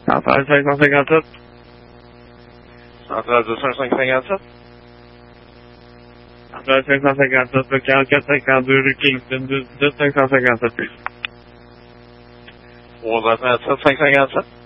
113 557. 113 20557. 113 557, le 44 52 rue Kingston, 2 557. 337 557.